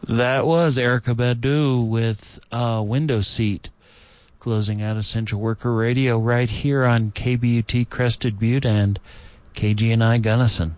That was Erykah Badu with Window Seat, closing out Essential Worker Radio right here on KBUT Crested Butte and KGNI Gunnison.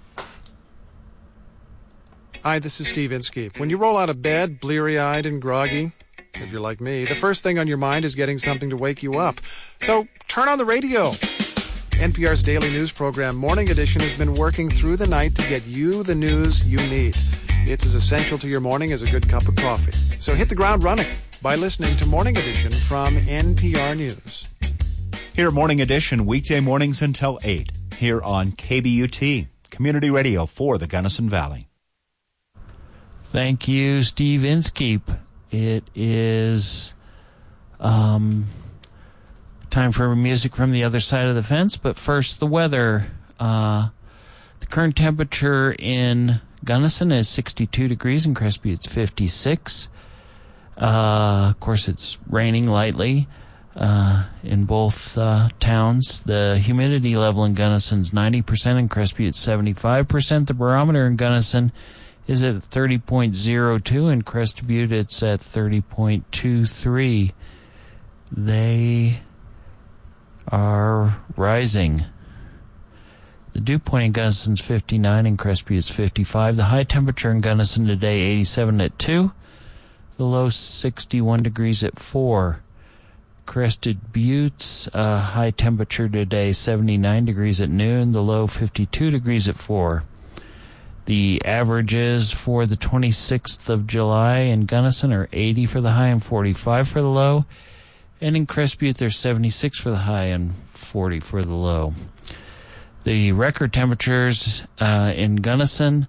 Hi, this is Steve Inskeep. When you roll out of bed, bleary-eyed and groggy, if you're like me, the first thing on your mind is getting something to wake you up. So turn on the radio. NPR's daily news program, Morning Edition, has been working through the night to get you the news you need. It's as essential to your morning as a good cup of coffee. So hit the ground running by listening to Morning Edition from NPR News. Here, Morning Edition, weekday mornings until 8, here on KBUT, Community Radio for the Gunnison Valley. Thank you, Steve Inskeep. It is time for music from the other side of the fence, but first, the weather. The current temperature in Gunnison is 62 degrees, in Crestview it's 56. Of course, it's raining lightly in both towns. The humidity level in Gunnison is 90%, in Crestview it's 75%. The barometer in Gunnison is at 30.02, in Crested Butte it's at 30.23. They are rising. The dew point in Gunnison is 59, in Crested Butte it's 55. The high temperature in Gunnison today, 87 at 2. The low, 61 degrees at 4. Crested Butte's high temperature today, 79 degrees at noon. The low, 52 degrees at 4. The averages for the 26th of July in Gunnison are 80 for the high and 45 for the low. And in Crested Butte, there's 76 for the high and 40 for the low. The record temperatures in Gunnison,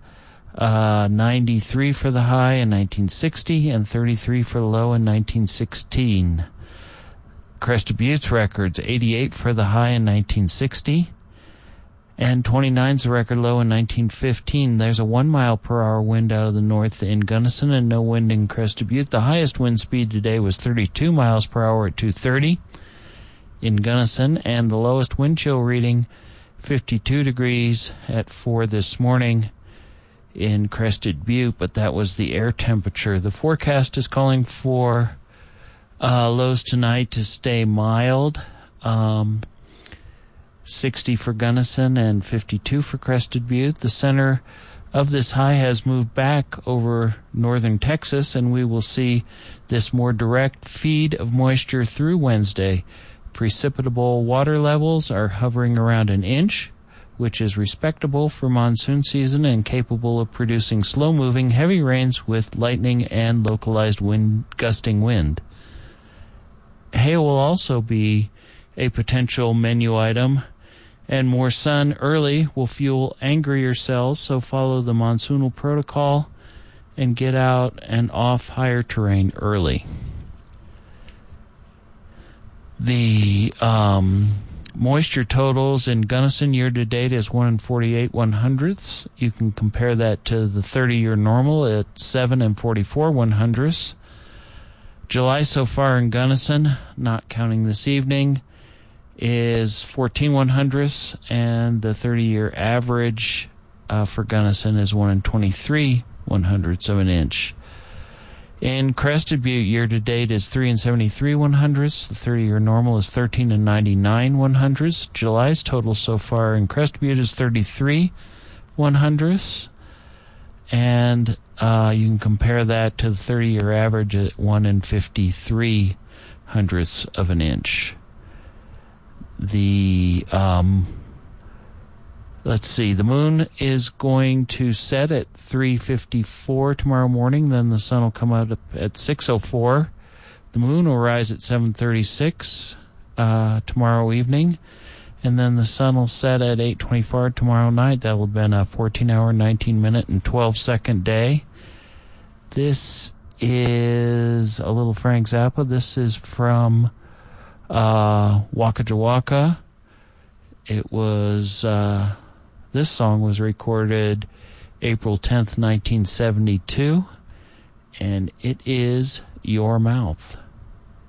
93 for the high in 1960 and 33 for the low in 1916. Crested Butte's records, 88 for the high in 1960. And 29's the record low in 1915. There's a 1 mile per hour wind out of the north in Gunnison and no wind in Crested Butte. The highest wind speed today was 32 miles per hour at 2:30 in Gunnison, and the lowest wind chill reading 52 degrees at 4 this morning in Crested Butte, but that was the air temperature. The forecast is calling for lows tonight to stay mild. 60 for Gunnison and 52 for Crested Butte. The center of this high has moved back over northern Texas, and we will see this more direct feed of moisture through Wednesday. Precipitable water levels are hovering around an inch, which is respectable for monsoon season and capable of producing slow-moving heavy rains with lightning and localized gusting wind. Hail will also be a potential menu item, and more sun early will fuel angrier cells, so follow the monsoonal protocol and get out and off higher terrain early. The moisture totals in Gunnison year-to-date is 1 and 48 100ths. You can compare that to the 30-year normal at 7 and 44 100ths. July so far in Gunnison, not counting this evening, is 14 100ths, and the 30-year average for Gunnison is 1 and 23 100ths of an inch. In Crested Butte, year-to-date is 3 and 73 100ths. The 30-year normal is 13 and 99 100ths. July's total so far in Crested Butte is 33 100ths. And you can compare that to the 30-year average at 1 and 53 hundredths of an inch. Let's see, the moon is going to set at 3:54 tomorrow morning, then the sun will come out at 6:04. The moon will rise at 7:36 tomorrow evening, and then the sun will set at 8:24 tomorrow night. That will have been a 14-hour, 19-minute, and 12-second day. This is a little Frank Zappa. This is from Waka Jawaka. It was... This song was recorded April 10th, 1972, and it is Your Mouth.